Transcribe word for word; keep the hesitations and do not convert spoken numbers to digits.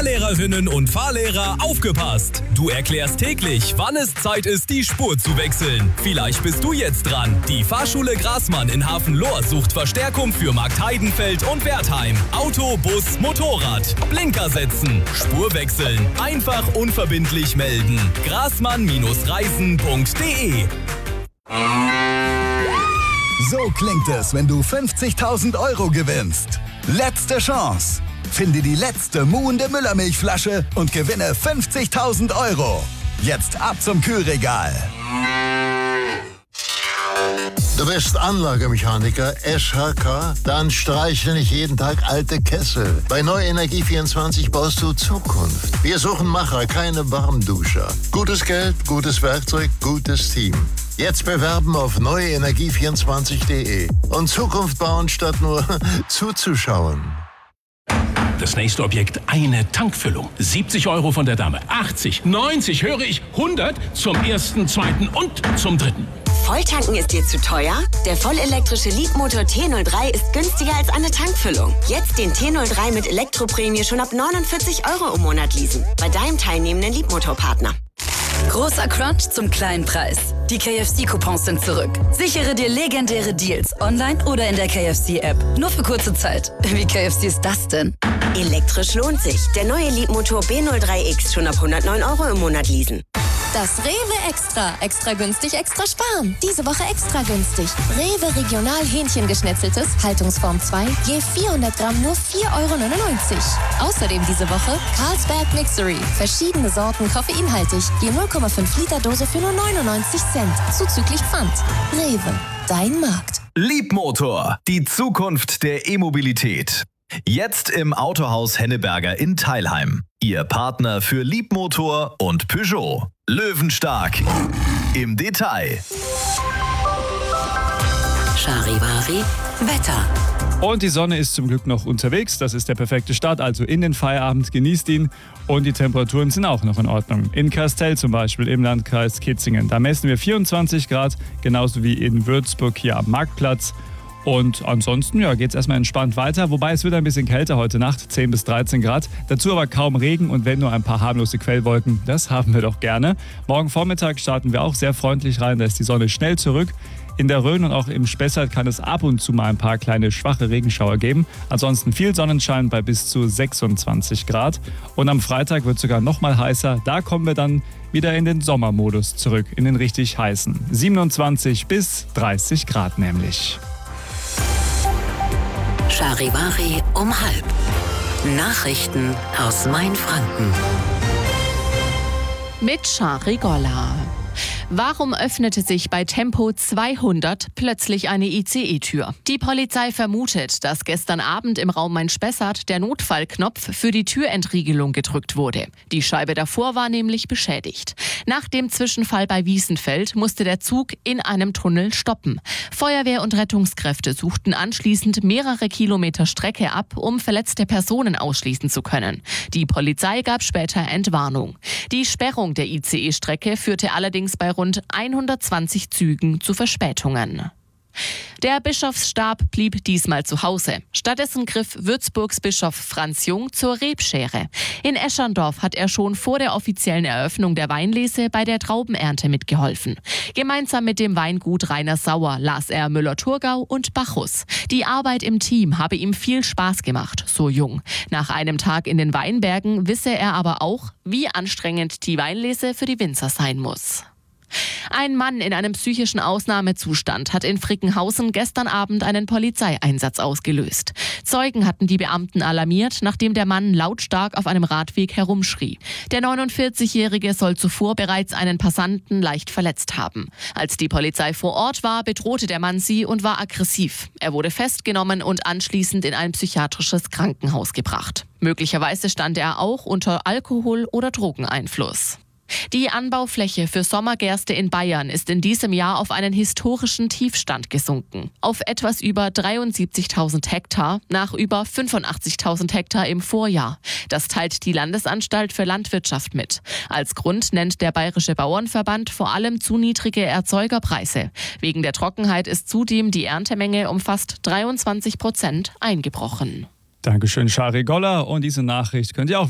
Fahrlehrerinnen und Fahrlehrer, aufgepasst! Du erklärst täglich, wann es Zeit ist, die Spur zu wechseln. Vielleicht bist du jetzt dran. Die Fahrschule Grasmann in Hafenlohr sucht Verstärkung für Marktheidenfeld und Wertheim. Auto, Bus, Motorrad. Blinker setzen. Spur wechseln. Einfach unverbindlich melden. grasmann reisen punkt de. So klingt es, wenn du fünfzigtausend Euro gewinnst. Letzte Chance. Finde die letzte muhende Müllermilchflasche und gewinne fünfzigtausend Euro. Jetzt ab zum Kühlregal. Du bist Anlagemechaniker, S H K? Dann streichle nicht jeden Tag alte Kessel. Bei Neu Energie vierundzwanzig baust du Zukunft. Wir suchen Macher, keine Warmduscher. Gutes Geld, gutes Werkzeug, gutes Team. Jetzt bewerben auf neu energie vierundzwanzig punkt de und Zukunft bauen statt nur zuzuschauen. Das nächste Objekt, eine Tankfüllung. siebzig Euro von der Dame. achtzig, neunzig, höre ich, hundert zum ersten, zweiten und zum dritten. Volltanken ist dir zu teuer? Der vollelektrische Leapmotor T null drei ist günstiger als eine Tankfüllung. Jetzt den T null drei mit Elektroprämie schon ab neunundvierzig Euro im Monat leasen. Bei deinem teilnehmenden Leapmotor-Partner. Großer Crunch zum kleinen Preis. Die K F C-Coupons sind zurück. Sichere dir legendäre Deals online oder in der K F C-App. Nur für kurze Zeit. Wie K F C ist das denn? Elektrisch lohnt sich. Der neue Leapmotor B null drei X schon ab hundertneun Euro im Monat leasen. Das Rewe Extra. Extra günstig, extra sparen. Diese Woche extra günstig. Rewe Regional Hähnchengeschnetzeltes, Haltungsform zwei, je vierhundert Gramm nur vier Euro neunundneunzig. Außerdem diese Woche Carlsberg Mixery. Verschiedene Sorten, koffeinhaltig. Je null Komma fünf Liter Dose für nur neunundneunzig Cent. Zuzüglich Pfand. Rewe, dein Markt. Leapmotor, die Zukunft der E-Mobilität. Jetzt im Autohaus Henneberger in Teilheim. Ihr Partner für Leapmotor und Peugeot. Löwenstark im Detail. Charivari Wetter. Und die Sonne ist zum Glück noch unterwegs. Das ist der perfekte Start, also in den Feierabend. Genießt ihn. Und die Temperaturen sind auch noch in Ordnung. In Kastel zum Beispiel im Landkreis Kitzingen. Da messen wir vierundzwanzig Grad, genauso wie in Würzburg hier am Marktplatz. Und ansonsten ja, geht es erstmal entspannt weiter, wobei es wird ein bisschen kälter heute Nacht, zehn bis dreizehn Grad. Dazu aber kaum Regen und wenn nur ein paar harmlose Quellwolken, das haben wir doch gerne. Morgen Vormittag starten wir auch sehr freundlich rein, da ist die Sonne schnell zurück. In der Rhön und auch im Spessart kann es ab und zu mal ein paar kleine schwache Regenschauer geben. Ansonsten viel Sonnenschein bei bis zu sechsundzwanzig Grad. Und am Freitag wird es sogar noch mal heißer. Da kommen wir dann wieder in den Sommermodus zurück, in den richtig heißen. siebenundzwanzig bis dreißig Grad nämlich. Charivari um halb. Nachrichten aus Mainfranken. Mit Shari Golla. Warum öffnete sich bei Tempo zweihundert plötzlich eine I C E-Tür? Die Polizei vermutet, dass gestern Abend im Raum Main-Spessart der Notfallknopf für die Türentriegelung gedrückt wurde. Die Scheibe davor war nämlich beschädigt. Nach dem Zwischenfall bei Wiesenfeld musste der Zug in einem Tunnel stoppen. Feuerwehr und Rettungskräfte suchten anschließend mehrere Kilometer Strecke ab, um verletzte Personen ausschließen zu können. Die Polizei gab später Entwarnung. Die Sperrung der I C E-Strecke führte allerdings bei rund hundertzwanzig Zügen zu Verspätungen. Der Bischofsstab blieb diesmal zu Hause. Stattdessen griff Würzburgs Bischof Franz Jung zur Rebschere. In Escherndorf hat er schon vor der offiziellen Eröffnung der Weinlese bei der Traubenernte mitgeholfen. Gemeinsam mit dem Weingut Rainer Sauer las er Müller-Thurgau und Bacchus. Die Arbeit im Team habe ihm viel Spaß gemacht, so Jung. Nach einem Tag in den Weinbergen wisse er aber auch, wie anstrengend die Weinlese für die Winzer sein muss. Ein Mann in einem psychischen Ausnahmezustand hat in Frickenhausen gestern Abend einen Polizeieinsatz ausgelöst. Zeugen hatten die Beamten alarmiert, nachdem der Mann lautstark auf einem Radweg herumschrie. Der neunundvierzigjährige soll zuvor bereits einen Passanten leicht verletzt haben. Als die Polizei vor Ort war, bedrohte der Mann sie und war aggressiv. Er wurde festgenommen und anschließend in ein psychiatrisches Krankenhaus gebracht. Möglicherweise stand er auch unter Alkohol- oder Drogeneinfluss. Die Anbaufläche für Sommergerste in Bayern ist in diesem Jahr auf einen historischen Tiefstand gesunken. Auf etwas über dreiundsiebzigtausend Hektar, nach über fünfundachtzigtausend Hektar im Vorjahr. Das teilt die Landesanstalt für Landwirtschaft mit. Als Grund nennt der Bayerische Bauernverband vor allem zu niedrige Erzeugerpreise. Wegen der Trockenheit ist zudem die Erntemenge um fast dreiundzwanzig Prozent eingebrochen. Dankeschön, Shari Golla. Und diese Nachricht könnt ihr auch